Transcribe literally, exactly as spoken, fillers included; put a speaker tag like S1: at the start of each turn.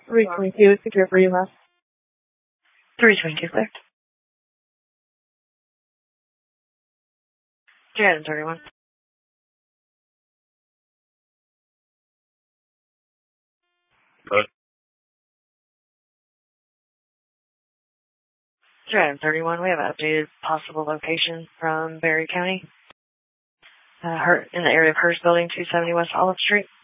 S1: three twenty-two, secure for you, left.
S2: three twenty-two, clear. three thirty-one.
S3: Good.
S2: three thirty-one, we have an updated possible location from Berry County. Uh, Her, in the area of Hearst Building, two seventy West Olive Street.